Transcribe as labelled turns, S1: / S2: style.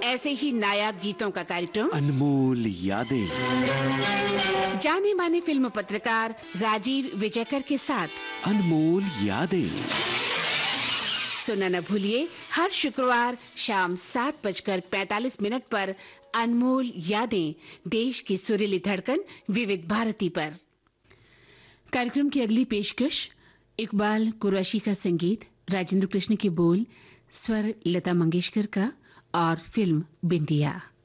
S1: ऐसे ही नायाब गीतों का कार्यक्रम
S2: अनमोल यादें।
S1: जाने माने फिल्म पत्रकार राजीव विजयकर के साथ
S2: अनमोल यादें
S1: सुनना न भूलिए हर शुक्रवार शाम 7:45 पर अनमोल यादें, देश की सुरीली धड़कन विविध भारती पर। कार्यक्रम की अगली पेशकश इकबाल कुरैशी का संगीत, राजेंद्र कृष्ण के बोल, स्वर लता मंगेशकर का और फिल्म बिंदिया।